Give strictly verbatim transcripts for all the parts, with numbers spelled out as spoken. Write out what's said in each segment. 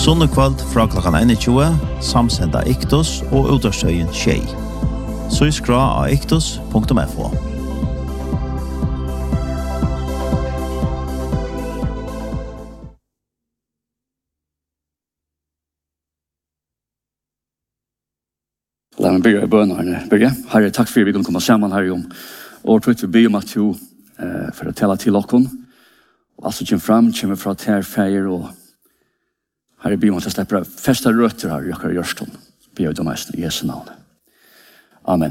Sunnekvöld fra klokkan einogtjúgu, samsenda Iktus og utastøyen Tjei. Så skra av iktus punktum f o. La meg begynne i bønene her. Begge. Herre, takk for at vi kunne komme sammen her om og tror vi be om at du uh, for å tale til dere. Og altså kommer frem, kommer fra ter feir og Herre, be om at jeg slipper feste røtter her i akkurat gjørsten. Be av dem i Jesu navn. Amen.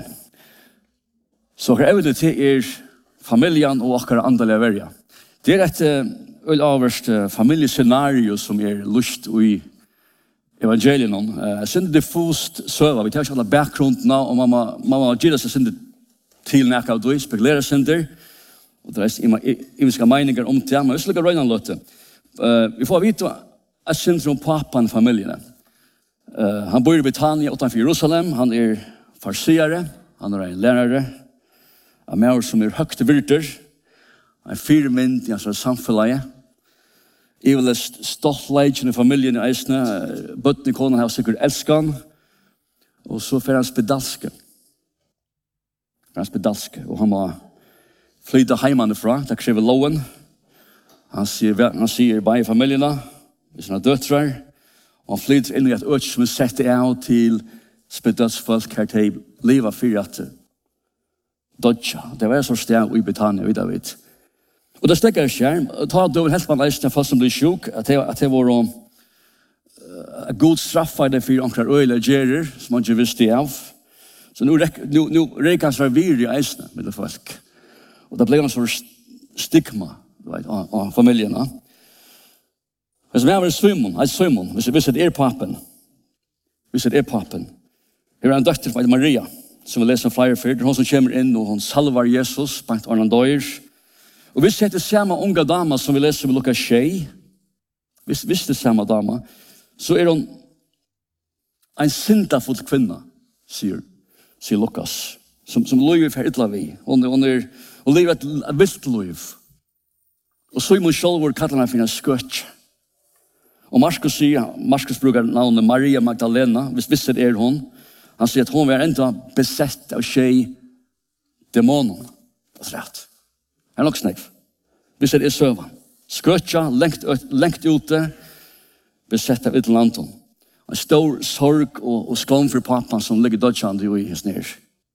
Så her er det til er familien og akkurat andelige verja. Det er et øl avverst familiescenario som er lyst i evangelien. Jeg synes det diffust søva. Vi tar ikke alle bakgrunden og mamma, mamma gjør seg synes til nækka av det, spekulerer sin der. Og det er imiske meninger om det, men vi skal lukke røyne løte. Vi får vite jeg synes om papan familien. Uh, han bor i Betania utanfor Jerusalem. Han er farsiere. Han er en lærere. Han er som er høyt virter. Han er fire mynd i hans samfunnet. Ivelest stoltleidjen i familien i eisene. Bøtten i konen har sikkert elskan. Og så får han spedalske. Han spedalske. Og han må flytte heimanifra. Det krever loven. Han sier, han sier bare i familiene. I sina døttrar. Og han flytter inn i et øk som er sett av til spedalsfolk her til livet for at dodja. Det var en sånn sted i Betania, vi da vet. Og det stekker jeg ikke. Ta det over helt man leisende folk som blir sjuk. At det, at det var uh, god straffa det for omkrar øyla gjerer som man ikke visste av. Så nå, nå, nå reker han seg vir i eisene med det folk. Og det ble en sånn stigma vet, av, av familiene. Hvis vi har Simon, jeg er Simon, hvis det er papen, hvis det er papen, her er en døtter som heter Maria, som vil lese flere før, hun som kommer inn og hun salvar Jesus, bant Arne Døyers. Og hvis det er samme unge dama som vi leser med Lukas tjei, hvis, hvis det er samme dama, så er hun en syndafull kvinne, sier, sier Lukas, som, som lever for ytla vi. Hun, hun, er, hun lever et, et vilt liv. Og Simon selv kallar henne for en skøtt. Og Markus sier, Markus bruker navnet Maria Magdalena, hvis visst det er hun. Han sier at hun var enda besett av tjei demonen. Det er rett. Det er nok snev. Hvis det er søvann. Skøtja, lengt, lengt ute, besett av ytterlandet. En stor sorg og, og skam for pappan som ligger dødkjande jo i hans nere.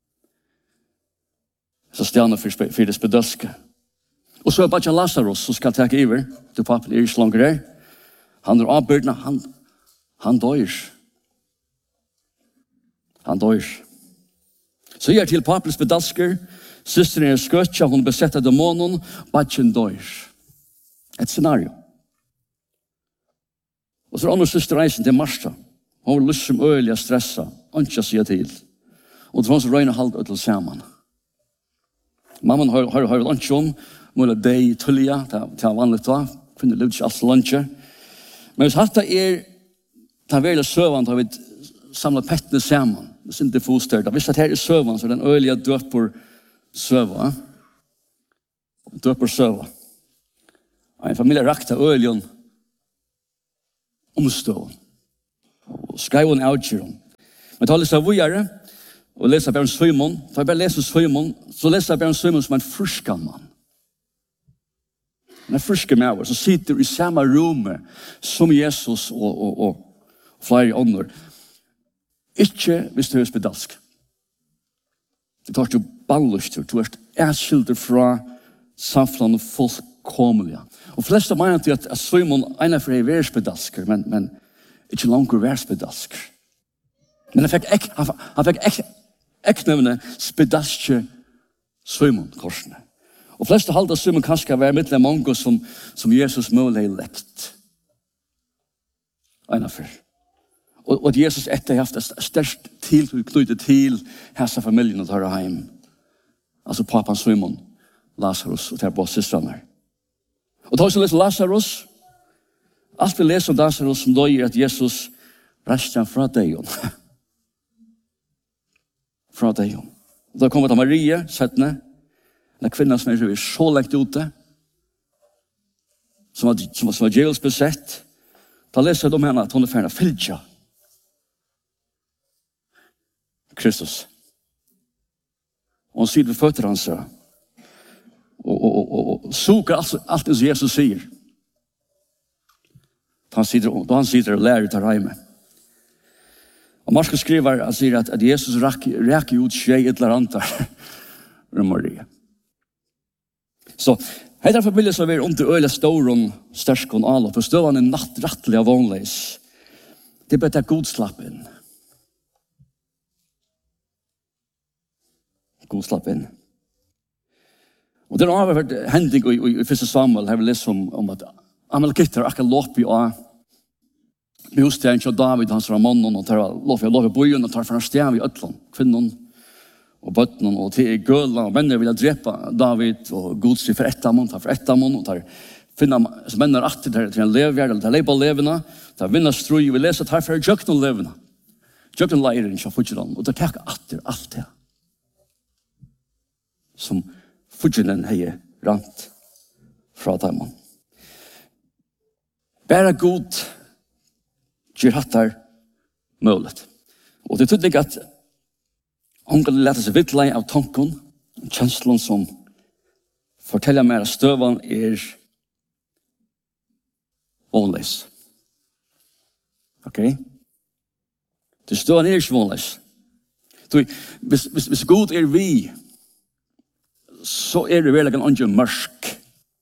Så stjerne for, for det spedølske. Og så er bare Lazarus som skal takke iver til pappan er ikke langer her. Han er avbyrdende, han, han døyr. Han døyr. Så jeg er til papels bedalsker, søsteren er skøtja, hun besett av demonen, badjen døyr. Et scenario. Og så er andre søster reisen til Marsta. Hun var lyst som øyelig å stressa, ønsker seg til. Og det var hun som røyne halvt til sammen. Mamman har, har, har lunsj om, måle deg tullia, det er vanlig da, kunne levde ikke alt lunsjer. Men hvis hatt er den veldig søvann, da vi samlet pettene sammen, det er ikke foster. Hvis det her er søvann, så er den øyelige døper søva. Døper søva. En familie rakte øyeligen omstående. Og skrev en avgjøren. Men ta lesa vujere, og lesa bare om Simon. Ta bare lesa om Simon, så lesa bare om Simon som en fruskan mann. Han er friske med oss, som sitter i samme rom som Jesus og, og, og flere ånder. Ikke hvis du er spedalsk. Du tar ikke balllyster, du er ætskilder fra samfunnet fullkomlige. Og flest av meg er at Simon ene for er værspedalsker, men, men ikke langt værspedalsker. Men han fikk ek, han, han fikk ek, eknevne spedalske Simon korsene. Og fleste halda Simon kanskje være mitt av mange som, som Jesus måle er lekt. Einafyr. Og, og Jesus etter har haft et størst tilknyttet til hese familien og tar hjem. Altså papan Simon, Lazarus og tar på systrene. Og da vi leser Lazarus, alt vi leser om Lazarus som døyer at Jesus reiste han fra deg. Fra deg. Da kommer til Maria, settene, en kvinna som er så lengt ute, som var, som var, som var djevels besett, Da leser jeg om henne at hun er ferdig å fylke Kristus. Og hun sier ved føtter hans og, og, og, og, og suker alt, alt det som Jesus sier. Da han sitter, da han sitter og lærer til reime. Og Marskos skriver, han sier at, at Jesus rækker ut tjej et eller annet der. Maria. Så, hei derfor vil jeg så være under øyla storon, sterskon, alla, for støvan er nattrettelig av vonleis. Det er bare det godslappen. Godslappen. Og det har vært hending i, i, i første Samuel, her vi leser om, om at Amalekitter akkurat låp i å bostegen til David, hans Ramon, og tar låp i å låp i bojen, og tar for en stjæv i øtland, kvinnen, og bøttenen, og til gøla, og mennene vil drepa David, og godsi for ett av mån, tar for ett av mån, og tar finna, som mennene atter til en levgjerd, eller til leipa levene, tar vinna strui, vi leser tar for jøkken levene, jøkken leiren, så fortsatt og tar takk atter alt det, som fortsatt hei rant fra dem. Bæra god gjør hattar muligt. Og det tydelig at hun kan lete seg vittlei av tanken, kjenslen som forteller meg at støvan er vonleis. Ok? Det støvan er ikke vonleis. Hvis, hvis, hvis god er vi, så er det vel en andre mørk.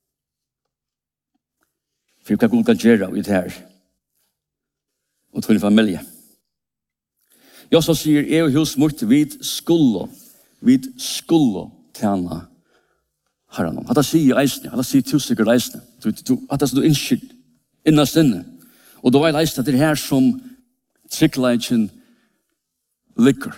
For hva god kan gjøre i det her. Og til en familie. Jeg så sier, jeg og hos mot vid skulle, vid skulle tjene herren. Hatt jeg sier eisene, hatt jeg sier tusikker eisene. Hatt jeg sier du innskyldt innast inne. Og da var jeg eisene at det er her som tryggleikjen ligger.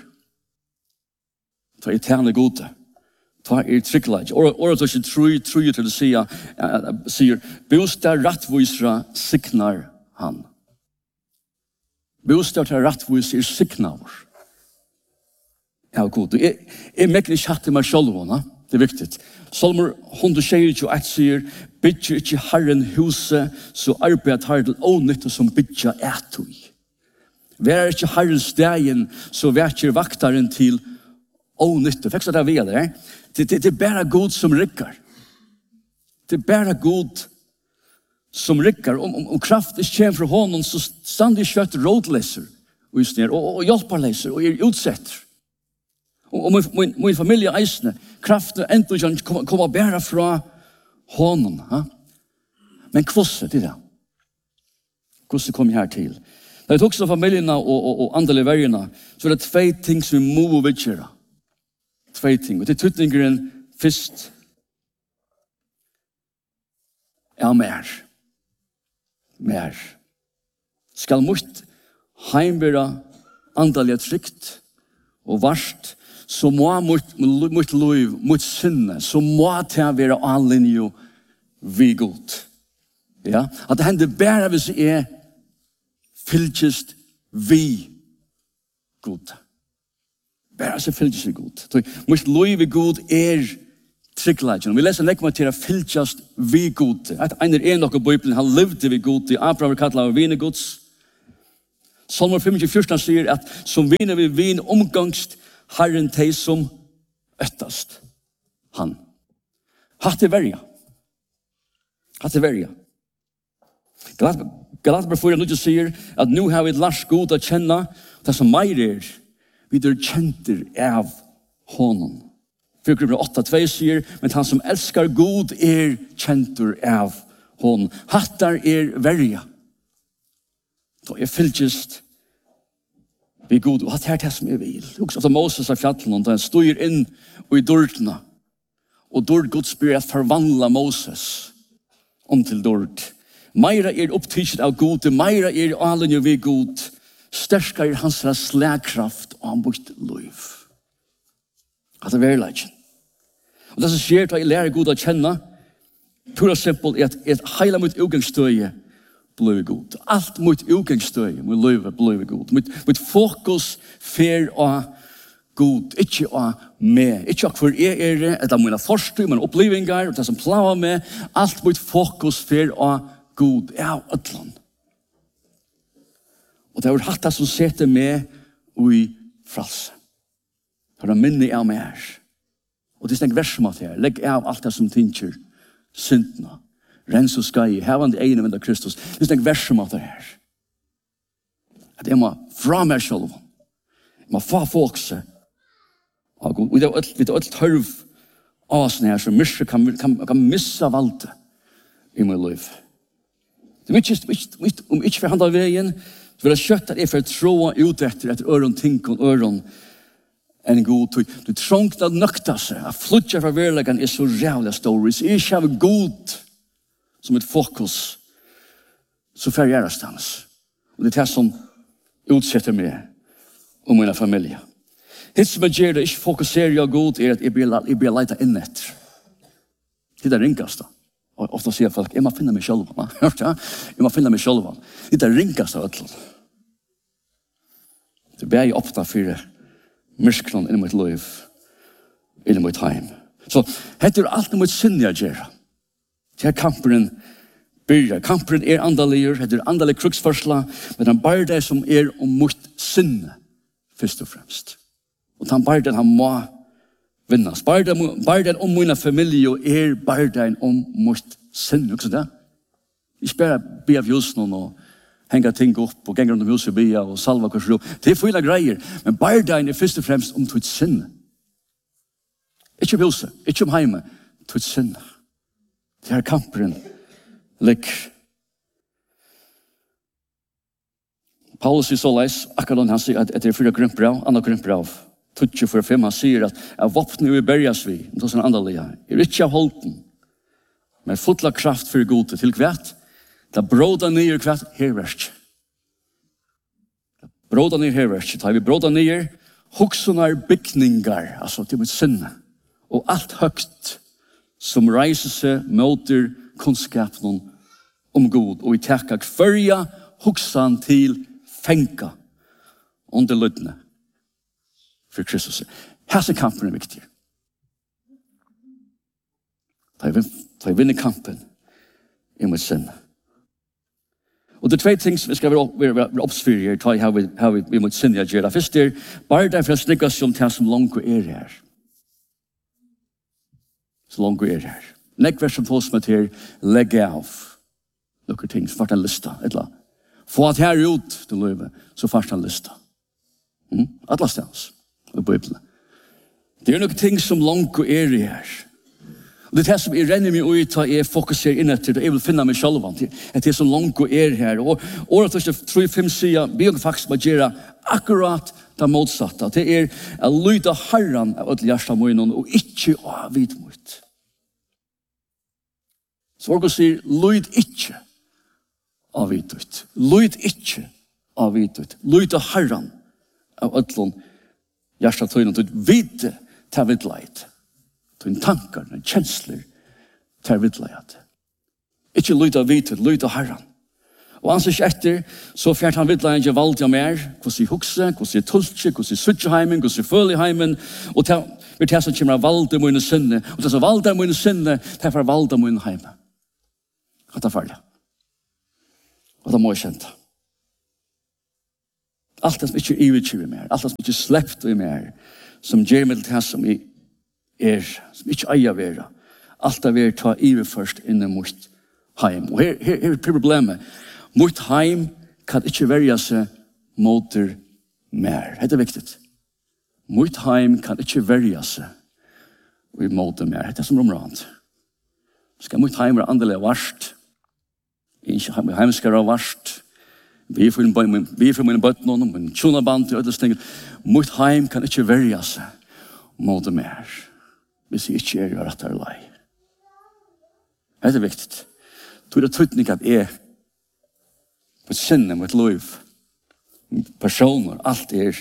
Så jeg tjener gode. Ta er tryggleikjen. Året er ikke tru, tru til å si, sier, bostad rettvisra siknar han. Bostad til rettvis er siknaver. Ja, god. Jeg, jeg mekker ikke hatt til meg selv, det er viktig. Salmer hundre tjueett sier, bytjer ikke herren huset, så arbeider her til ånytte som bytjer etui. Vær ikke herren stegen, så vætjer vaktaren til ånytte. Fikk så det vi er det, det, det, det er bare god som rikker. Det er bare god som rikker. Om, om, om kraft ikke kommer fra hånden, så standig kjøtt rådleser og, og, og hjelperleser og er utsetter. Og, og min, min, min familie eisene, kraften enda ikke kommer kom bare fra hånden. Ha? Men hvordan det er det? Hvordan kom jeg her til? Da jeg tok så familiene og, og, og andre vergene, så er det tve ting som vi må vidgjøre. Tve ting. Og til tøtningeren først er mer. Mer. Skal mot heimbæra andalige trygt og varst, så må mot, mot liv, mot sinne, så må det være anlinje vi god. Ja? At det hender bare hvis jeg fylkest vi god. Bare hvis jeg fylkest vi god. Mot liv vi god er tryggleikjen. Vi leser nekma til å fylkjast vi god. At en er en av Bibelen, han levde vi god. Abraham kallet av vine gods. Salmer tjuefem sier at som viner vi vin omgangst herren teg som øttast han. Hatt i verja. Hatt i verja. Galater fire nu sier at nu har vi lars god å kjenne det som meir er. Vi er kjenter av honom. Fyrgrupper åtta två sier, men han som elskar god er kjentur av hon. Hattar er verja. Da er fylkjest vi god, og hatt her til som jeg vil. Også at Moses av fjallen, da han styr inn og i dårdene. Og dård Guds ber at forvandla Moses om til dård. Meira er opptidset av god, meira er alenje vi god. Sterska er hans slagkraft og han bort liv. At det er verleggen. Og det som skjer til å lære god å kjenne, pura simpel, er at et heila mot utgangsstøye blir god. Alt mot utgangsstøye må løyve blir god. Mot, mot fokus fer av god, ikke av meg. Ikke av hvor jeg er det, etter mine forstøy, mine opplevinger, det som plaver meg. Alt mot fokus fer av god, av ødland. Og det har hatt det som setter med i fralse. Det har minne av meg her. Og det er en versmat her. Legg av alt det som tinker syndene. Rens og skai. Hevande ene venda Kristus. Det er en versmat her. At jeg må fra meg selv. Jeg må få folkse. Og vi har alt tørv av oss her som misser kan, kan, kan missa valget i mitt liv. Det er ikke om ikke for handla veien, så vil jeg kjøtt at jeg får tråa ut etter etter øron ting og øron en god tog. Du trångte at nøkta seg, at flutja fra verleggen er så rævlig stor. Hvis jeg ikke har god som et fokus, så får jeg gjøre stans. Og det er det som utsetter meg og min familie. Det som jeg gjør det, ikke fokuserer jeg god, er at jeg blir, jeg blir leita inn etter. Det er det ringkast da. Og ofte sier folk, jeg må finne meg selv. Jeg må finne meg selv. Det er det ringkast av øtlen. Det ber jeg opptatt for mørkene inn i mitt liv, inn i mitt heim. Så dette er alt mot synd jeg gjør. Det er kampen byrjar. Kampen er andalier, det er andalig kruksførsla, men han bare det som er om mot synd, først og fremst. Og han bare den han må vinnas. Bare den om mine familie og er bare den om mot synd. Ikke det? Ikke bare be av just noen og henge ting opp og ganger om huset og bia og salva kurser opp. Det er fine greier. Men bare den er først og fremst om tog synd. Ikke om huset, ikke om heime. Tog synd. Det er kampen ligger. Paulus i så leis, akkurat han sier at det er fyra grunnbrav, andre grunnbrav. Tutsi for fem, han sier at jeg våpner i bergas vi, det er sånn andalige, er ikke av holden, men fotla kraft for gode til kvært, da bråda nyer kvært, herversk. Bråda nyer herversk, da vi bråda nyer, hoksunar bygningar, altså til mitt sinne, og alt høgt som reiser seg møter kunnskapen om god, og vi takkar førja hoksan til fenka under lødene for Kristus. Hese kampen er viktig. Da jeg vinner kampen i mitt sinne. Og det er tve ting som vi skal være oppsfyrir ta i how vi mot sinne jeg gjør. Først er bare derfor jeg snikker seg om det som langt er her. Så langt er her. Nekver som får som er til legge av noen ting, så fart en lista, et eller annet. Få at her ut til løyve, så fart en lista. Mm? Alla stans i Bibelen. Det er noen ting som langt er her. Og det er det som jeg renner meg ut av, jeg fokuserer inn etter, og jeg vil finne meg selv. Det er det som langt er her. Og året første, tror jeg fem sier, vi har faktisk må gjøre akkurat det motsatte. Det er å lyde herren av alle hjertemånen, og ikke av vidmot. Så Orgo sier, lyd ikke av vidmot. Lyd ikke av vidmot. Lyd av herren av alle hjertemånen, og vite til vidleit. Til tankar, kjensler, til vidleit. Ikke lyd av vidmot, lyd av herren. Og han sier etter, så fjert han vidleit ikke valgt av mer, hvordan jeg hukse, hvordan jeg tulse, hvordan jeg suttje heimen, hvordan jeg føler heimen, og til vi tar som kommer valgt av mine sinne, og til som valgt av mine sinne, til for valgt av mine heimen. Hatt er ferdig. Og da må jeg kjente. Alt det som ikke er ivetjur i mer, alt det som ikke er slept i mer, som gjør meg til det som jeg er, som ikke eier være, alt det vil ta ivet først inne mot heim. Og her, her, her er problemet. Mot heim kan ikke verja seg mot mer. Det er viktig. Mot heim kan ikke verja seg mot mer. Det er som romrand. Skal mot heim være andelig varst, ikke heim skal være varst, vi er for mine bøttene, men tjonaband til ødels ting. Mot heim kan ikke verja seg mot mer, hvis jeg ikke er i rett og lei. Det er viktig. Det er tøytning at jeg på sinne mot liv, personer, alt er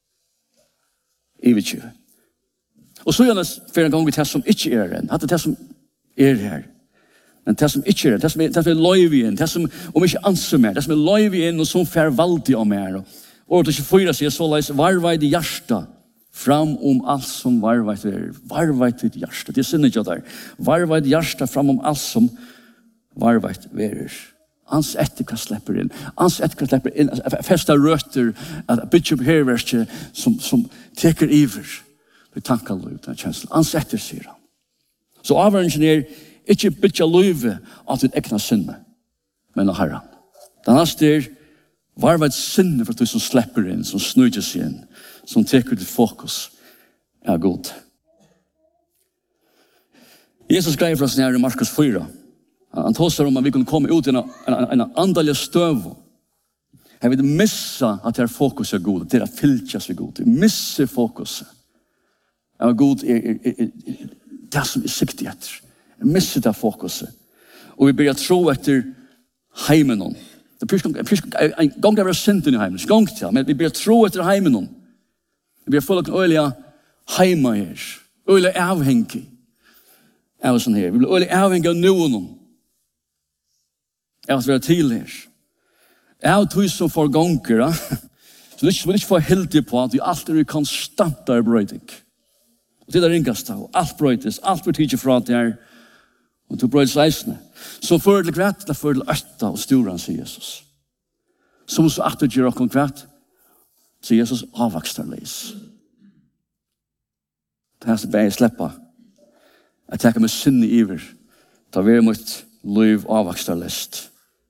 i vidt kjøy. Og så gjør det for en gang vi tar som ikke er enn, at det er som er her. Men det som ikke er, det som er, det som er løyv igjen, det som om ikke anser mer, det som er løyv igjen og som fer valdig om mer. Og det tjugofyra sier så leis, varveit i hjärsta, fram om alt som varveit er. Varveit i hjärsta, det er sinne ikke der. Varveit i hjärsta, fram om alt som varveit er. Ans etter hva slipper inn. Ans etter hva slipper inn. Festa røtter, at bygge opp herverket som, som teker iver. Det tankar lov, den kjenslen. Ans etter, sier han. Så avhøringen er ikke bygge løyve av ditt egna sinne, men av Herren. Den neste er varva et sinne for at du som slipper inn, som snudger seg inn, som teker ditt fokus, er god. Jesus greier for oss nær i Markus fyra. Han tåser om at vi kunne komme ut i en, en, en andelig støv. Jeg vil missa at det er fokus er god, det er fylkjas er god. Missa fokuset. Er god er, er, er, er det som er siktig etter. Jeg misser det fokuset. Og vi begynner tro etter heimen. Det er en gang det var synden i heimen, ikke gang til, men vi begynner tro etter heimen. Vi begynner folk øyelig heima her, øyelig avhengig av sånn her. Vi blir øyelig avhengig av noen. Av at vi er til her. Av tog som får ganger, så vi vil ikke få heldig på at vi alltid er konstant av brøyding. Og det er ringast av, alt brøydes, alt blir tidlig fra det her, og du brøydes eisene. Så før til kvett, det før til øtta og sturen, sier Jesus. Som så at du gjør okkur kvett, sier Jesus avvakstar leis. Det her som bare slipper, jeg tenker med sinne iver, da vi er mot liv avvakstar leist.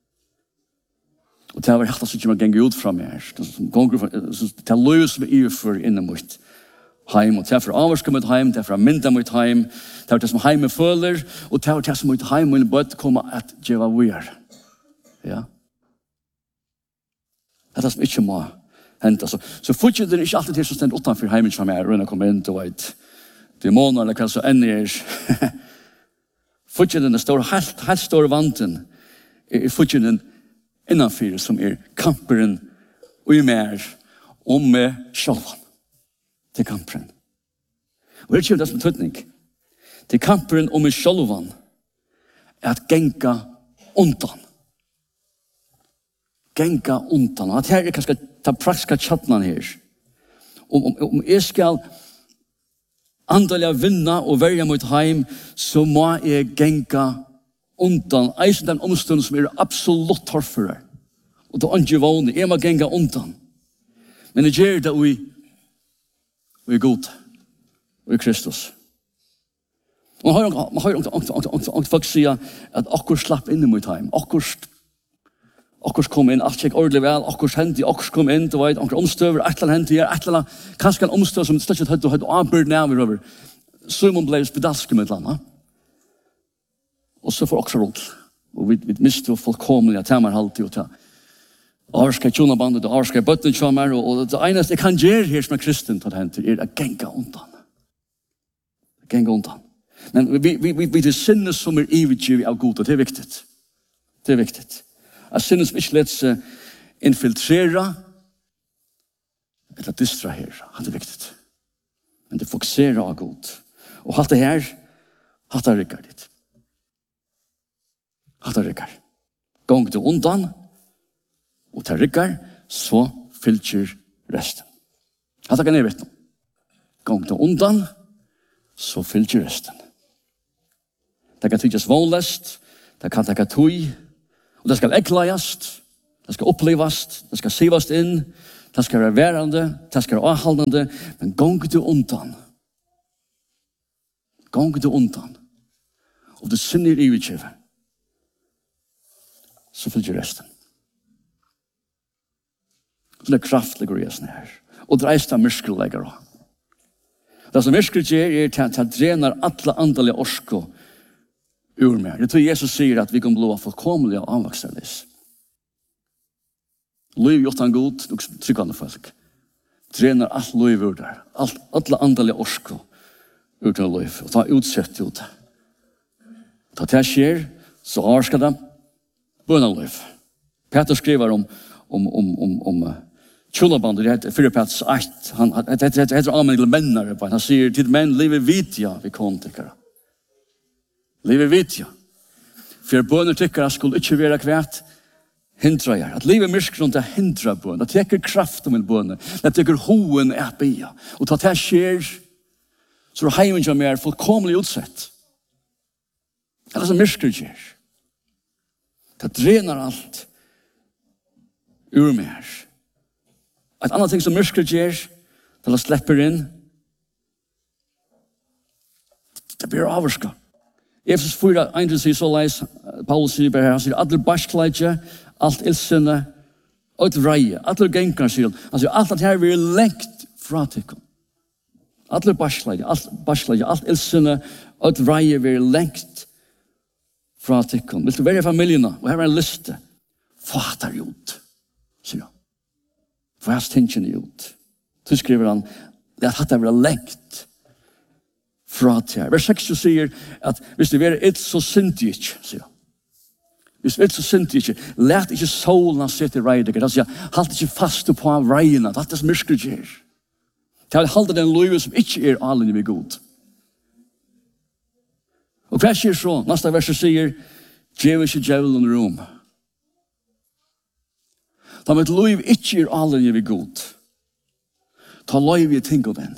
Og det var helt som ikke man ganger ut fra meg her. Det er liv som er iver for inne mot heim, og det er for avvarska mot heim, det er for mynda mot heim, det er det som heim føler, og det er det som mot heim og bøtt kommer at djeva weir. Ja. Det er det som ikke må hente. Så, så fortsatt er ikke alltid det som stender utenfor heimen som er, og kommer inn til et demoner, eller hva så enn er. Fortsatt den store, helt, helt store vanten, er fortsatt den innanfyr som er kamperen og i mer, og med sjølvan. Til kamperen. Og det er ikke det som er tøtning. Til kamperen om i sjølvan er at genka undan. Genka undan. Og at her er kanskje ta praktiska tjattnan her. Om, om, om jeg skal andelig vinna og verja mot heim, så må jeg genka undan. Eisen den omstunden som er absolutt torfører. Og det er ikke vanlig. Jeg må genka undan. Men det gjør det vi vi er god. Vi er Kristus. Man har man har folk sier at akkur slapp inn mot heim. Akkur akkur kom inn, alt gikk ordentlig vel, akkur hendi, akkur kom inn, du vet, akkur omstøver, et eller annet hendi, et eller annet, kanskje en omstøver som slett hadde hadde avbyrd nærmere over. Simon ble spedalske med et eller annet. Og så får også råd. Og vi, vi miste jo fullkomlig at temmer halvtid og ta. Arska tjonabandet, og arska bøtten tjommer, og det eneste jeg kan gjøre her som er kristen, til det er å genga undan. Genga undan. Men vi, vi, vi, vi er sinne som er ividgivet av god, og det er viktig. Det er viktig. At sinne som ikke lett seg infiltrera, eller distrahera, det er viktig. Men det fokuserer av god. Og hatt det her, hatt det rikker ditt. Hatt det rikker. Gang det undan, og til rikker, så fylker resten. Hatt det kan jeg vite. Gang det undan, så fylker resten. Det kan tykkes vanlest, det kan takka tøy, og det skal ekklajast, det skal opplevast, det skal sivast inn, det skal være værende, det skal være avhaldende, men gang det undan. Gang det undan. Og det sinner i utkjøve, så fylker resten. Så det er kraftlig å gjøre her. Og dreist av myrskellegger også. Det som myrskel gjør er til at drener alle andelige orsko ur meg. Det tror Jesus sier at vi kan bli fullkomlige og avvakserlis. Liv gjort han god, tryggande folk. Drener alt liv ur der. Alle andelige orsko ur til liv. Og ta utsett ut det. Da det skjer, så avskar det bønnerliv. Peter skriver om om om om om Tjolabandet, det heter Fyrapats ett. Han det heter allmänna männer på. Han säger till män lever vitja vi kontakar. Lever vitja. För böner tycker att skulle inte vara kvärt hindra er. Att leva myskron det hindrar bön. Det täcker kraft om en bön. Det täcker hoen att be. Och ta det sker så heimen som är fullkomligt utsett. Det är som myskron sker. Det drenar allt ur mig her. Et annet ting som mørker gjør, til å slipper inn, det blir avvarska. Efesus fyra, en sier så leis, Paulus sier bare her, han sier, alle barskleidje, alt ilsene, alt reie, alle genkene, sier han. Han sier, alt det her vil lengt fra tikkum. Alle barskleidje, alt barskleidje, alt ilsene, alt reie vil lengt fra tikkum. Vil du være i familiene, og her er en liste, fatar ut, sier han. Fast tingene ut. Så skriver han, det er at det vil lengt fra til. Vers seks sier at hvis det er et så synd ikke, sier han. Hvis det er et så synd ikke, let ikke solen sitte i reidet. Han sier, halt ikke fast på reina. Det er det som mørker gjør. Det er halde den løyve som ikke er alene med god. Og hva sier så? Neste verset sier, djev ikke djevelen rom. Da mitt løyve ikke er alene med god. Ta løyve i ting og den.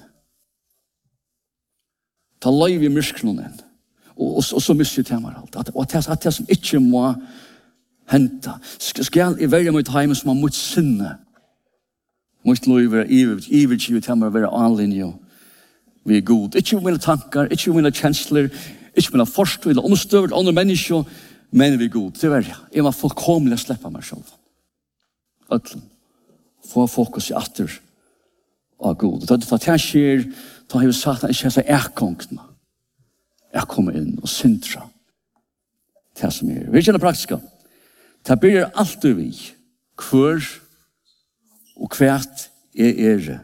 Ta løyve i mørkene den. Og, og, og så misser jeg til meg alt. At, at, at, at det som ikke må hente. Skal jeg være mot hjemme som har mot sinne. Mot løyve, ivergivet til meg å være anlinje. Vi er god. Ikke mine tankar, ikke mine kjensler, ikke mine forstå, eller omstøver, andre mennesker, men vi er god. Det er jeg. Jeg må fullkomlig slippe meg selv. Øtlen. Få fokus i atter av god. Da det skjer, da har vi sagt at jeg ikke er erkongtene. Jeg kommer inn og syndra det som er. Vi kjenner praktiska. Det blir alltid vi hvor og hvert er er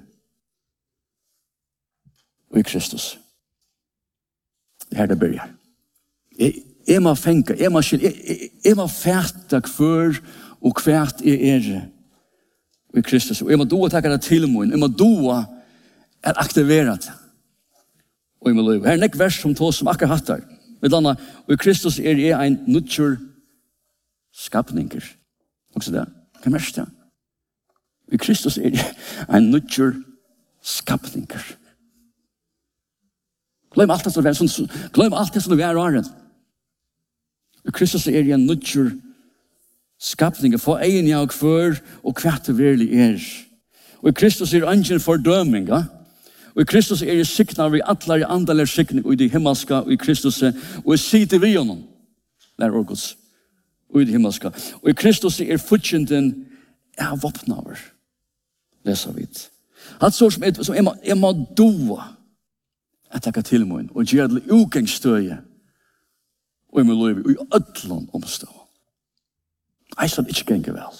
og i Kristus. Det her det begynner. Jeg, jeg må fenke, jeg må, jeg, jeg, jeg må fæta hvor og hvert er er og i Kristus. Og jeg må doa takke det til meg. Jeg må doa er aktiveret og i min liv. Her er nek vers som tås som akkur hattar. Med denne, og i Kristus er jeg ein nutjur skapninger. Også det. Hva mest det? I Kristus er jeg ein nutjur skapninger. Glem alt det som er, glem alt det som er åren. I Kristus er jeg ein nutjur skapninger. For egen jeg og hver og hvert det virkelig er. Og i Kristus er ingen fordøming, ja? Og i Kristus er jeg sikna vi atler i andaler sikning og i det himmelska og i Kristus og i sitte vi honom lær orgos og i det himmelska og i Kristus er futjenden av våpnaver leser vi hatt så som, som jeg, må, jeg må doa at jeg kan til min og gjøre det ukengstøye og i min liv og i ødlån omstå jeg sa det ikke genge vel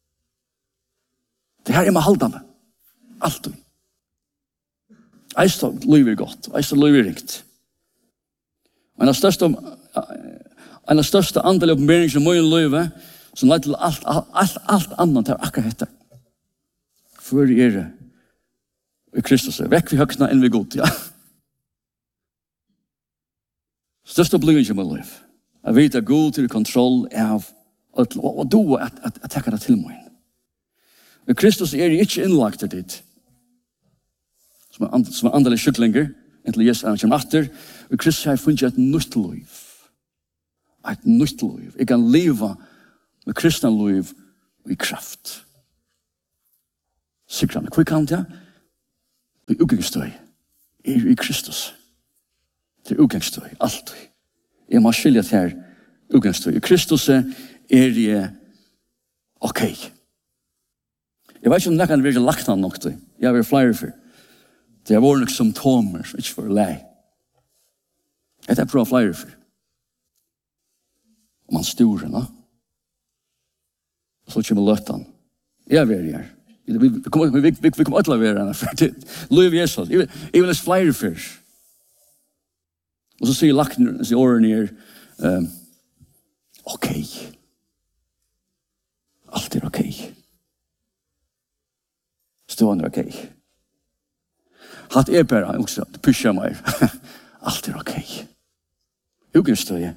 det her jeg må halda meg alltid. Jeg står livet godt, jeg står livet rikt. Og en av største, en av største andel oppmering som må i livet, som leder til alt, alt, alt, alt annet til akkurat dette. For er det i Kristus, vekk vi høkna enn vi godt, ja. Største oppmering som må i livet. Jeg vet at god til kontroll av og, og du at, at, at takke det til meg. I Kristus er det ikke innlagt til ditt. Som er, and, som er andelig syklinger, inntil Jesus er han kommer atter, og Kristus har funnet et nytt liv. Et nytt liv. Jeg kan leve med kristne liv i kraft. Sikrande. Hva kan det? Det er ugangsstøy. Er i Kristus. Det er ugangsstøy. Alltid. Jeg må skilje til her ugangsstøy. I Kristus er det ok. Jeg vet ikke om det kan være lagt an nok til. Jeg har vært flere for. Det er våre symptomer som ikke får lei. Det er bra flere for. Og man styrer, no? Og så kommer løtten. Jeg er her. Vi kommer vi, vi, vi kommer til å være her. Løy Jesus. Jeg vil ha flere for. Og så sier lakten, sier årene her, um, ok. Alt er ok. Stående ok. Hatt er bare også, det pusher meg. Alt er ok. Ugenstøye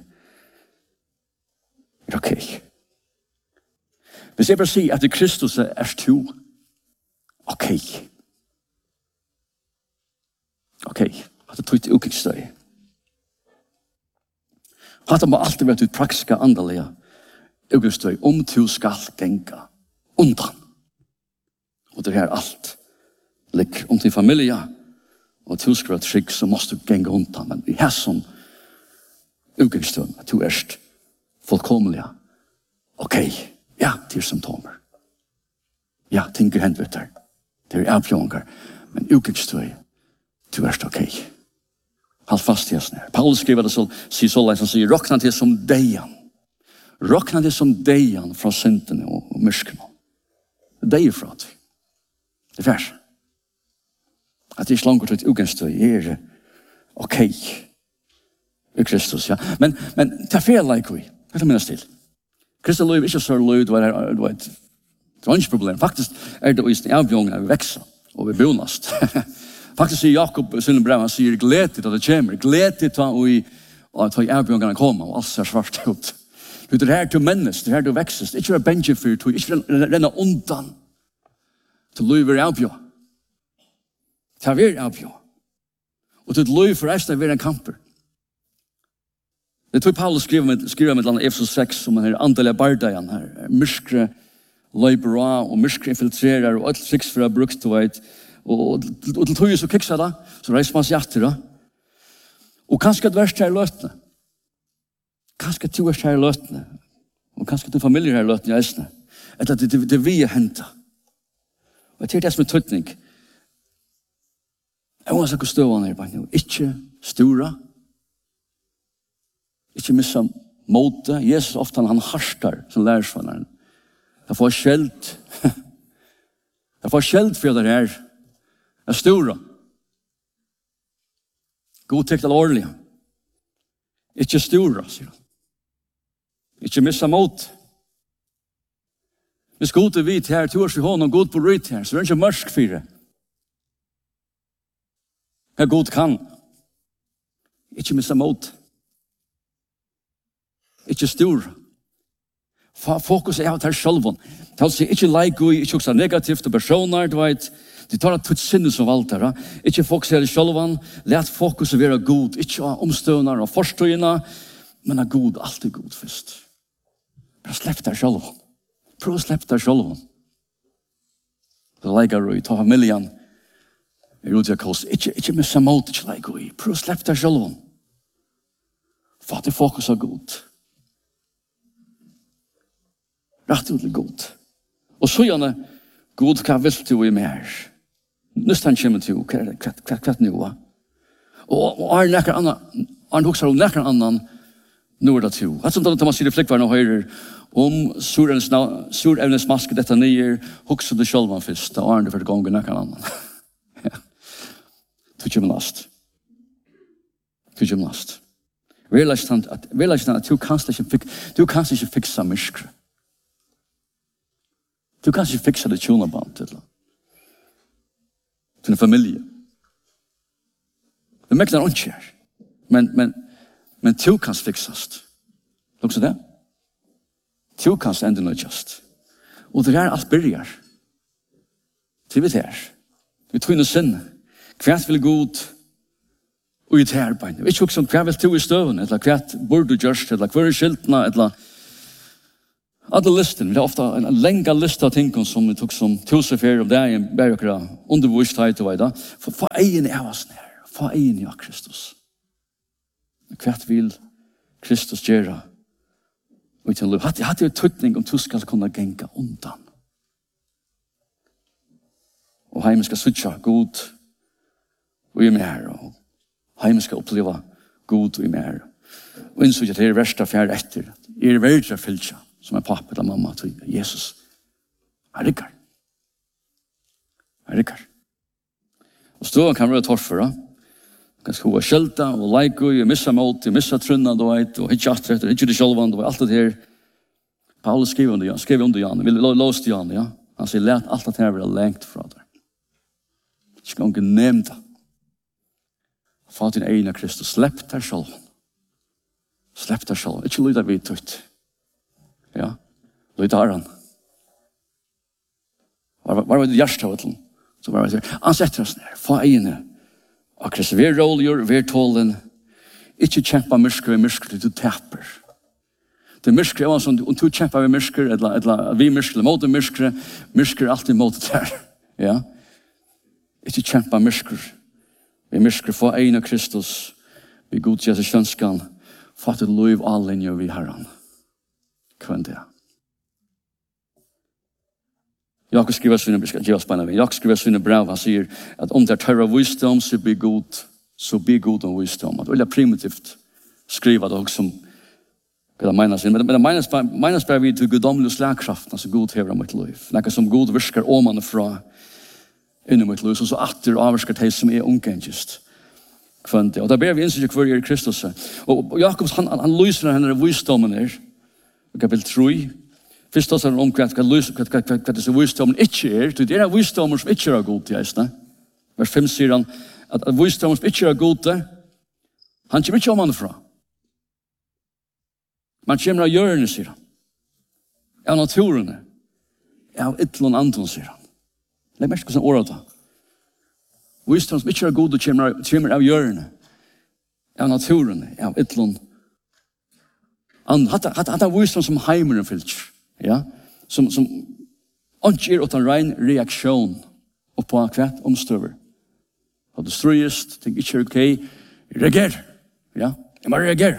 er ok. Hvis jeg bare sier at det Kristus er to, ok. Ok, at det tog til ugenstøye. Hatt det må alltid være til praktiske andelige Augustøy, om du skal genga undan. Og det er alt. Lik om din familie, og du skal være trygg, så måste du genga undan. Men i hæsson, Augustøy, at du erst fullkomlige. Ok, ja, det er symptomer. Ja, ting er hendvitter. Det er avbjørnger. Men Augustøy, du erst ok. Halt fast i oss nær. Paulus skriver det så, sier så langt, han sier, råkna til som deian. Råkna til som deian fra syndene og, og myskene. Det er deir fra det. Det er vers. At det er slanger til et ugenstøy, er ok. I Kristus, ja. Men, men det er feil like vi. Det er minnes til. Kristus løy, ikke så løy, det var et drønsproblem. Faktisk er det i avbjørnene vi vekser, og vi bonast. Faktisk sier Jakob i sin brev, han sier gledet at det kommer, gledet ta og ta i erbjørngene kommer, og alt ser svart ut. Du, det er her til mennesk, det er her til vekses, ikke være benje for du, ikke renne undan til løyver erbjørn. Ta vir erbjørn. Og til løy for resten er en kamper. Det tog Paulus skriver med, skriver med Efesos seks, som er andelige bardagen her, myskre løyber og myskre infiltrerer, og alt triks for å ha brukt, du vet, og til tog så kiksa da, så reiser man seg etter da. Og kanskje det verste er løtene. Kanskje du er her løtene. Og kanskje du familie er løtene i eisene. Etter at det, det, det vi er hentet. Og det er det som er tøytning. Jeg må snakke støvene her bare nå. Ikke stora. Ikke missa måte. Jesus ofte han harstar som lærersvanneren. Jeg får skjelt. Jeg får skjelt for det her. Jeg er stora. God tekt alvorlig. Ikke stora, sier han. Ikke missa mot. Hvis god er vidt her, tors vi hånd og god på ryt her, så er det ikke mørsk for det. Hva god kan. Ikke missa mot. Ikke stora. Fokus er av det her sjølven. Det er ikke like og ikke også negativt og personer, du vet. De tar at sinne som valter. Ikke fokusere sjølven. Let fokus være god. Ikke av omstøvner og forstøyene, men av god, alltid god først. Bare slipp deg sjølven. Prøv å slippe deg sjølven. Det er like å ta familien. Jeg råder jeg kals. Ikke, ikke missa mot, ikke like å prøv å slippe deg sjølven. For at det fokus er god. Rett ut til god. Og så gjerne, god, hva vil du i mer? Nøstan kommer til, hva er det, hva er det nå? Og er det nekker annan, er det også nekker annan, nå er det to. Hva som da man sier i flikkvaren og høyrer, om surevnes maske dette nye, hokser du selv man først, da er det for det ganger nekker annan. Du kommer last. Du kommer last. Vi er lest at du kan ikke fikse myskre. Du kan ikke fikse det tjonaband til til en familie. Det mekner ikke her. Men, men, men du kan fiksast. Lukk så det? Du kan enda nødjast. Og det er alt byrjar. Til vi her. Vi tog inn og sinne. Hva vil god og i det arbeid. Vi ikke også hva vil du i støven, eller hva burde du gjørst, eller hva er skiltene, eller alle listen, vi har ofta en länga lista av ting som vi tog som tusenfer om det er en bergakra undervist heit og veida. Få egen av oss nær. Få egen av Kristus. Hvert vil Kristus gjøre ut i en liv. Hatt det jo tøytning om du skal kunne genga undan. Og heimen skal sutja god og i mer. Og heimen skal oppleva god og i mer. Og innsutja det er versta fjerde etter. Er verdra fylkja. Som er pappa eller mamma til Jesus. Han rikker. Han rikker. Og stående kan være torfer, da. Ganske hova skjelta, og leiko, og missa mål, missa trunna, du vet, og hitje atretter, hitje det sjølvan, du vet, alt det her. Paulus skriver under Jan, skriver under Jan, vi låste Jan, ja. Han sier, let alt det her være lengt fra deg. Ikke gang nevnt det. Få din egen av Kristus, slepp deg sjølvan. Slepp deg sjølvan, ikke lyda vidt ut. Ja, då tar han. Var var det hjärtat så var det han sätter oss ner. Få ene. Och Kristus vi roller, vi tålen. Inte kämpa mysker, mysker du täpper. Det myrskre er sånn, om du kjemper ved myrskre, eller, eller vi myrskre, eller mot myrskre, myrskre er alltid mot det her. Ja? Ikke kjempe myrskre. Vi myrskre for en av Kristus, vi god Jesus kjønskan, for at det lov alle inn vi herren. Kvann det. Jakob skriver sine brev, skal oss beina ved. Jakob skriver sine brev, han sier at om det er tørre visdom, så blir god, så blir god om visdom. Det er veldig primitivt skriva det også som hva det menes. Men det menes bare, menes bare vi til gudomlig slagkraften som god hever av mitt liv. Noe som god virker åmane fra inni mitt liv, så atter avvirker de som er ungengest. Og da ber vi innsikt hver er Kristus. Og Jakob, han, han lyser henne visdommen her, kapitel tre. Først også er han om hva, hva, hva, hva disse visdommen ikke er. Det er visdommen som ikke er god til eisene. Vers fem sier han at, at visdommen som ikke er god til, han kommer ikke om han fra. Man kommer av hjørnet, sier han. Av naturene. Av ytlån anton, sier han. Det er mest hvordan året da. Visdommen som ikke er god kommer, kommer av hjørnet. Av naturene. Av ytlån anton. Hatt er visdommen som heimeren fylker. Ja? Som, som ikke er utan rein reaksjon og på hvert omstøver. Og det strøyest, det ikke er ok, reager. Ja? Jeg må reagere.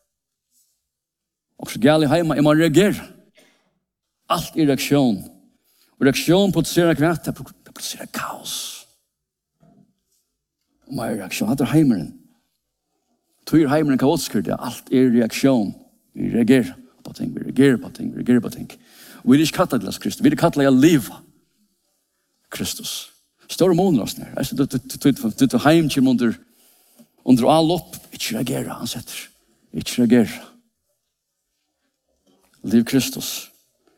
Og så galt i heima, jeg må reagere. Alt er reaksjon. Og reaksjon produserer hvert, det produserer kaos. Og hva er reaksjon? Hatt er heimeren. Tog er heimeren kaotisker, det alt er reaksjon. Vi reagerer på ting, vi reagerer på ting, vi reagerer på ting. Og vi er ikke kattlet til oss Kristus, vi er kattlet til liv. Kristus. Store måneder oss nær. Du tar heim til under, under all opp. Ikke reagere, han setter. Ikke reagere. Liv Kristus.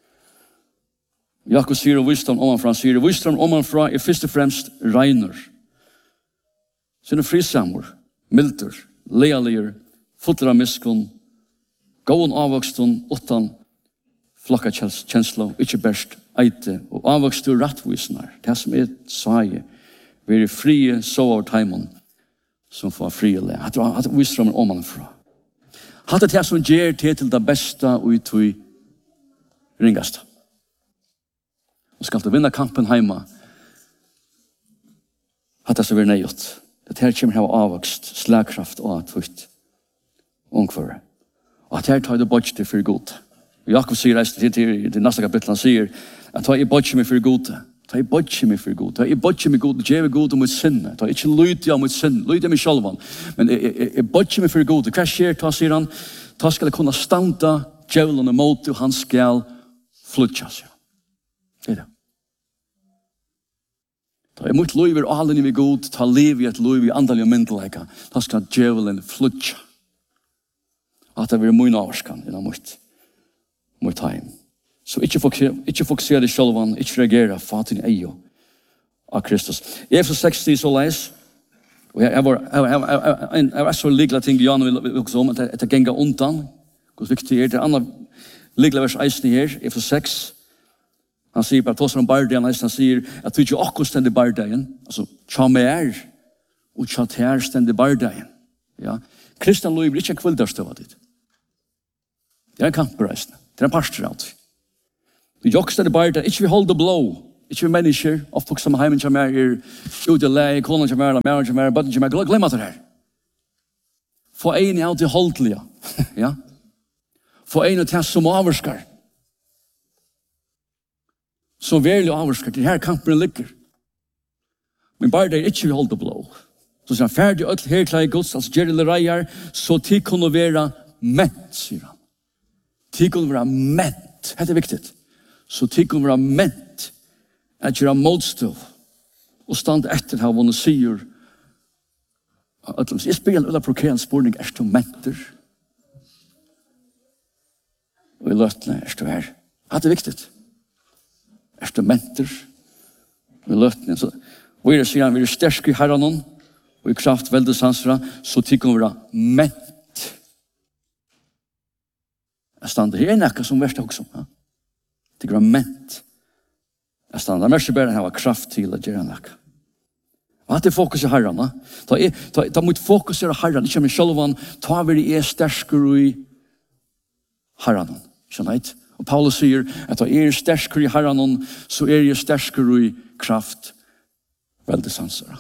Jakob sier og visdom omanfra, han sier visdom omanfra er først og fremst regner. Så er det frisammer, milder, lealier, fotter av miskun, gåen avvoksten, utan flokka kjenslo, ikke best eite, og avvoksten rettvisner. Det som er saie, vi er frie så over teimen, som får frie le. Hatt er visdom omanfra. Hatt er det som gjør det til det beste og i tog ringast. Og skal du vinne kampen heima, hatt det som er nøyot. Det her kommer her avvokst, slagkraft og atvitt ungføre. Og at her tar du bodje for god. Og Jakob sier til, til, til neste kapittel, han sier at ta i bodje meg for god. Ta i bodje meg for god. Ta i bodje meg god, gjør god om mitt sinne. Ta ikke lyte av mitt sinne, lyte av meg selv. Men jeg bodje meg for god. Hva skjer, ta, sier han, ta skal jeg kunne standa djævlene mot, og han skal flytja, sier han. Det er det. Ta i mitt liv er alle i god, ta liv i et liv i andal og myndeleika. Ta skal djævlen flytja. At det blir mye avskan innan mot, mot heim. Så ikke fokusere, ikke fokusere det selv, ikke reagere fatin eio av Kristus. I Efesos seks så leis, og jeg var, jeg var så ligla ting Jan vil også om, at det genga undan, hvor viktig er det, andre ligla vers eisen her, Efesos seks, han sier bare, tås om bardagen, han sier, at du ikke akkur stendig bardagen, altså, tja mer, og tja ter stendig bardagen. Ja. Kristian lov blir ikke kvildarstøva ditt. Det er en kampreisende. Det er en parsteraut. Du jokster det bare, ikke vi holder blå. Ikke vi mennesker, ofte som heimen som er ute i leie, konen som er, mæren som er, bøtten som er. Glem at det her. Få en i alt i holdlige. Ja. Få en i test som avvarskar. Som verlig avvarskar. Det her kampen ligger. Men bare det er ikke vi holder blå. Så sier han, ferdig og her klei gods, altså gjør det reier, så tid kunne være ment, sier han. Tid kunne være ment. Det er viktig. Så tid kunne være ment at gjøre motstøv og stand etter hva hun sier. Jeg spør en ulla provokerende spørning, er du menter? Og i løtene, er du her? Det er viktig. Er du menter? Og i løtene, så og er det sier han, vi er sterske i herren, og i kraft veldig sansra, så tid kunne være ment. Jeg stander her er nekka som verste også. Ja? Det er ment. Jeg stander der mest bare har kraft til å gjøre nekka. Og at det fokus i herren. Da, da, da mot fokus i herren, ikke med sjølvan, ta vi det er sterskere i Herren. Skjønner. Og Paulus sier at er jeg stersker i Herren, så er jeg stersker i kraft. Veldig sansere.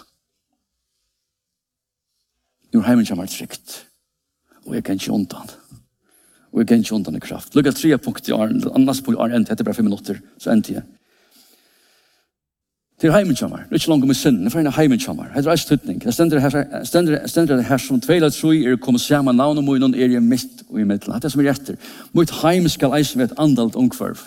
Nå har jeg ikke trygt. Og jeg kan ikke undan. Og jeg kan ikke undan i kraft. Lukk at tre punkt i Arne, annars punkt i Arne, etter bare fem minutter, så endte jeg. Det er heimenkjammer. Det er ikke langt om i synden. Det er en heimenkjammer. Det er en støtning. Det stender det her som tvei eller tro er kommet sammen navn og månen er i midt og i middelen. Det er som er etter. Mot heim skal eisen ved et andalt ungkvarv.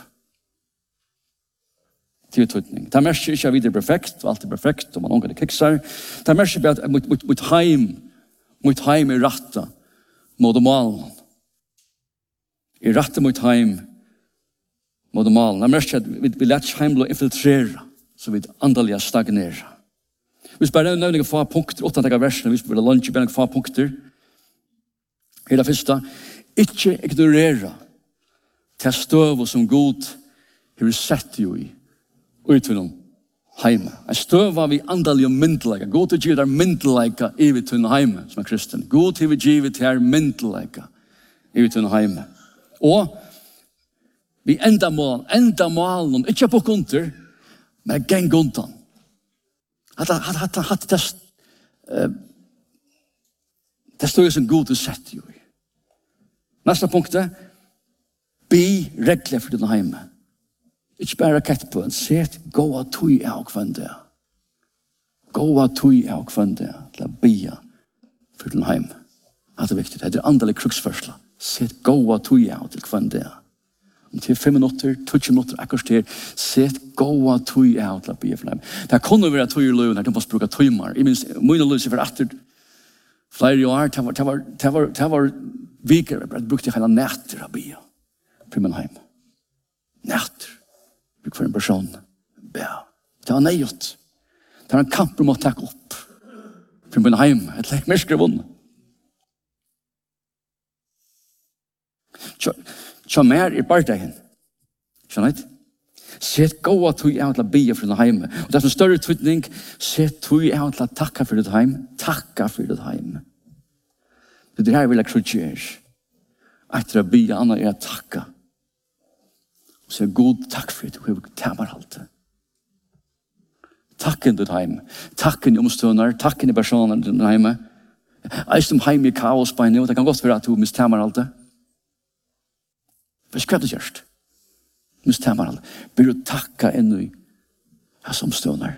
Til tøtning. Det er mest ikke at vi er perfekt, og alt er perfekt, og man omgår det kiksar. Det er mest ikke at mot, mot, mot heim, mot heim er ratta, mot malen. Er ratta mot heim, mot malen. Det er mest ikke at vi, vi lett heim bli infiltrera, så vi andaliga stagnerer. Hvis bare nevner noen få punkter, åtte av versene, hvis vi vil lunge bare noen få punkter. Her er det første, ikke ignorera til støv som god har sett jo i, utvinnum heime. En støv var vi andalige myndelige. God har givet er myndelige i utvinnum heime, som er kristen. God har givet er myndelige i utvinnum heime. Og vi enda mål, enda mål, ikke på kontor, men geng undan. At at at at det eh det står som god å sette jo i. Neste punktet, be regler for din heime. Ikke bare katt på en set, gå av tog av kvende. Gå av tog av kvende til å be for din heime. Det er viktig. Det er andelig kruksførsel. Set gå av tog av til kvende. Om til fem minutter, tjugo minutter, akkurat her, set gå av tog av til å be for dem. Det kunne være tog i løven her, de måtte bruke tøymer. Jeg minns, mine løs for atter flere år, det var, det var, det var, det var viker, jeg brukte hele nætter å be for min heim. Nætter. Bruk for en person. Be. Det var nøyot. Det var en kamp om å ta opp for min heim. Et lek merskere vunnet. Tja mer i bardagen. Skjønner du? Sett gå at du er til å be for din heim. Og det er en større tydning. Sett du er til å takke for ditt heim. Takke for ditt heim. Det er det her vil jeg krutjer. Etter å be andre er å takke. Og så er god takk for det. Du har tæmmer alt det. Takken ditt heim. Takken i omstående. Takken i personen ditt heim. Jeg som heim i kaos på en nå. Det kan godt være at du mistemmer alt det. Hva skal du gjøre? Mistemmer alt. Bør du takke inn i hans omstående.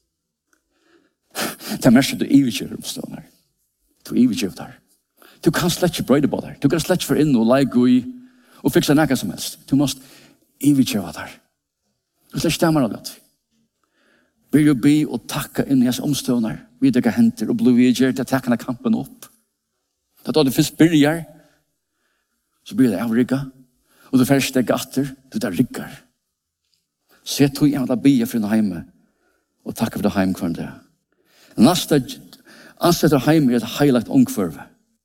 Det er mest at du iverkjører omstående. Du iverkjører der. Du kan slett ikke brøyde på der. Du kan slett ikke få inn og leie i og fikse noe som helst. Du måste iverkjører der. Du slett stemmer alt. Bør du be og takke inn i hans omstående. Vi dekker henter og blir vidgjør til å takke kampen opp. Da du først begynner, så blir det avrigget. Og du først er gatter, du der rikker. Se to igjen at be for din heime, og takke for det heim kvar det. Neste, ansetter heim er et heilagt ungkvarve.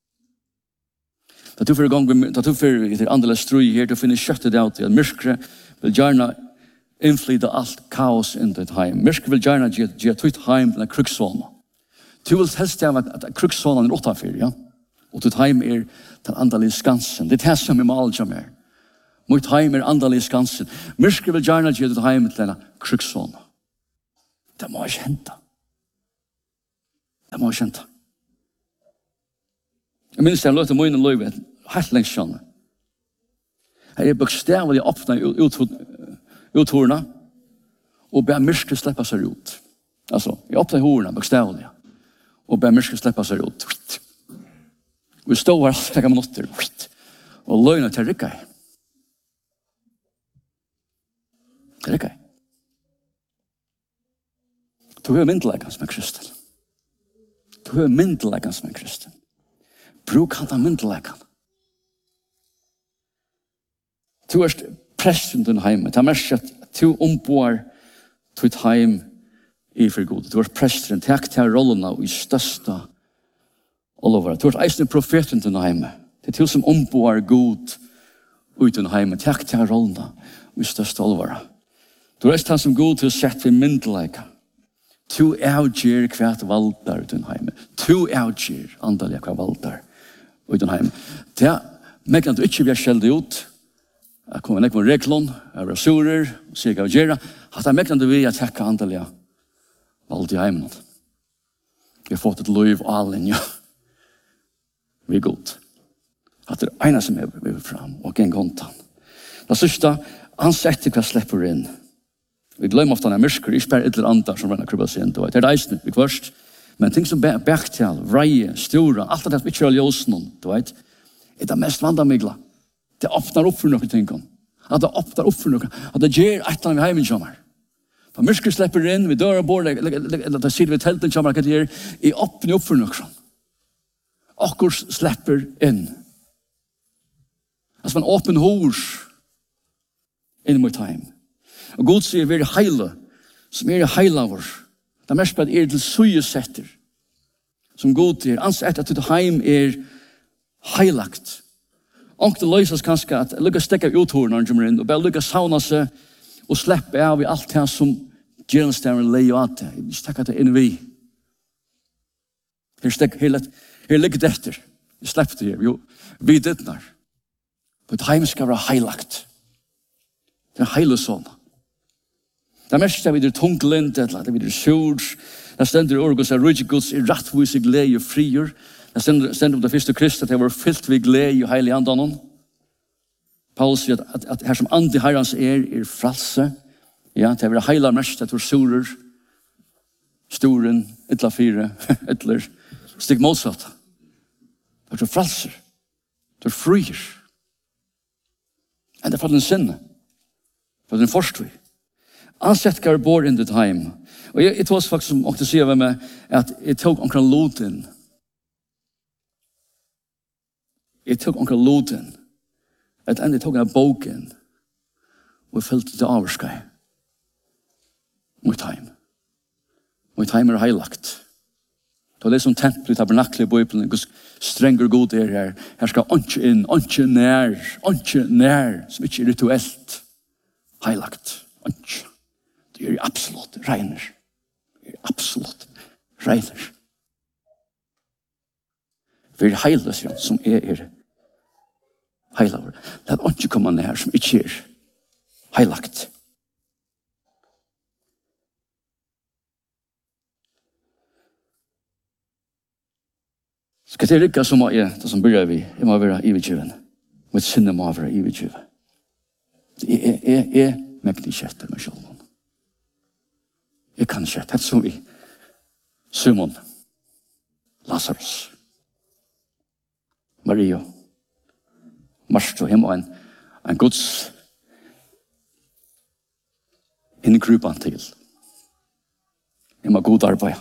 Da du får i gang, da du får i til andelig strøy her, du finner kjøttet av til at myrskre vil gjerne innflyte alt kaos inn til et heim. Myrskre vil gjerne gi et tøyt heim til en kruksvåne. Du vil helst ha at kruksvånen er åttafyr, ja? Og ditt heim er den andalige skansen. Det er det som er malet som er. Mot heim er andalige skansen. Myrskre vil gjerne gi ditt heim til en kruksvån. Det må jeg kjente. Det må jeg kjente. Jeg minns jeg løte mine løyve helt lengst skjønne. Jeg er bokstavelig åpnet uthorene og ber myrskre slippe seg ut. Altså, jeg åpnet horene bokstavelig og ber myrskre slippe seg ut. Vi stod her flere minutter og løgnet til rikket. Til rikket. Du har myndelagen som er kristen. Du har myndelagen som er kristen. Bruk han av myndelagen. Du er presten din heim. Det er mest at du ombår ditt heim i for god. Du er presten. Takk til rollene i største Oliver. Du er eisen profeten til heime. Det er til som ombår god ut i heime. Takk til rollene i største Oliver. Du er eisen som god til å sette myndelagen. Tu avgjer hvert valdar ut i heime. Tu avgjer andalega hvert valdar ut i heime. Det er meg at du ikke blir skjeldet ut. Jeg kommer nekk med reglon, jeg var surer, sier jeg av gjerra, at jeg mekkende vi at tekka andalega valgt i heimen. Vi har fått et liv allen, ja. Vi er god. At det er ene som er vi fram, og en kontan. Det sørste, han setter hva slipper inn. Vi glemmer ofte han er mørker, ikke bare et eller annet som renner krybba seg inn. Det er eisende, vi kvørst. Men ting som bergtjall, vreie, stora, alt det vi kjører ljósen, du vet, er det mest vandamigla. Det åpner opp for noen ting. At det åpner opp for noen. At det gjør et eller annet vi heimen kommer. Da mørker slipper inn, vi dør og bor, eller da sier vi telten kommer, hva det gjør, i åpner opp for noen. Akkurs slipper inn. Altså en åpen hors inn mot heim. Og God sier vi er heile, som er heile av oss. Det er mest på at er til sugesetter, som God sier, ansett at heim er heilagt. Og det løses kanskje at lukka stekka uthoren når han kommer inn, og bare lukka sauna seg og slippe av i alt det som gjennomstemmer lei og alt det. Vi stekka det inn vi. Her stekka, her, her ligger det etter. Vi slipper det her, jo, vi dittnar. For et heim skal være heilagt. Det er heile sånn. Det er mest det er tunglind, det er sur, det stender i orgos av rydgjegods i rattvis i glede og frier. Det stender om det første Krist at det var fyllt ved glede og heilig andan. Paulus sier at, at, at her som andi herrans er, er fralse. Ja, det er heilar mest, det er surer, storen, ytla fire, ytler, stig motsatt. Det er fralser, det er frier. And det er for den sinne, for den forstår. Ansett gar bor in the time. Og jeg, jeg tås faktisk som åkte sier ved meg at jeg tog omkring loten. Jeg tog omkring loten. At enn jeg tog en boken og jeg fyllte til avskai. Mot heim. Mot heim er heilagt. Det er det som tempel i tabernaklet i Bibelen. Hvor strenger god er her. Her skal ikke inn, ikke nær, ikke nær, som ikke er rituelt. Heilagt. Ikke. Det er absolutt regner. Det er absolutt regner. Vi er heiles, ja, som er, er heilaver. Det er ikke kommet nær som ikke er heilagt. Skal det rykke så må jeg, det som begynner vi, jeg må være ivetjuven. Mitt sinne må være ivetjuven. Det er, er, er mektig kjetter meg selv. Jeg kan ikke, det er som vi, Simon, Lazarus, Maria, Marsto, hjem og en, en Guds inngrupan til. Jeg må god arbeid.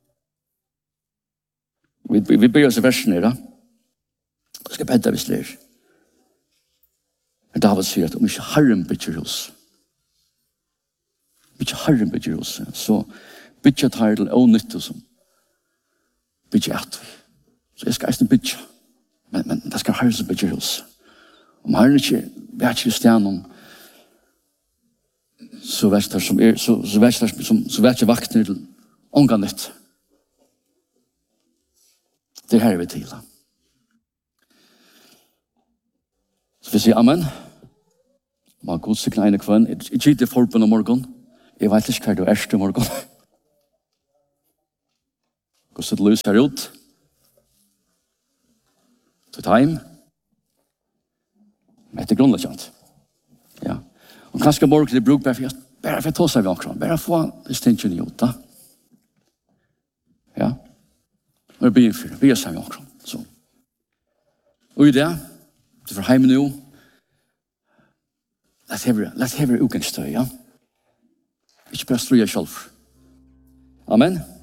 Vi, vi, vi bygger oss i versen her, da. Jeg skal bedre hvis det er. David sier at om ikke Herren bygger oss, ikke Herren bygger oss, så bygger det her til å nytte som bygger et. Så jeg skal ikke bygge, men, men det skal Herren som bygger oss. Om Herren ikke vet ikke stjernen, så vet det som er, så, så vet det som, så vet ikke vaktene til omgang nytt. Det her er vi til. Så vi sier amen. Ma god sikna ene kvann. Jeg gitt det forbund om morgen. Jeg vet ikke hva du er til morgen. Gå så løs her ut. To time. Men det er grunnleggjant. Ja. Og kanskje morgen det bruk bare for jeg bare for å ta seg ved omkring. Bare få distinction i ut, da. Ja. Og det blir for, det blir seg ved omkring. Så. Og i det, det er for heimen jo, Let's have let's have utgangsstøy, ja. Ikke bare strøye selv. Amen.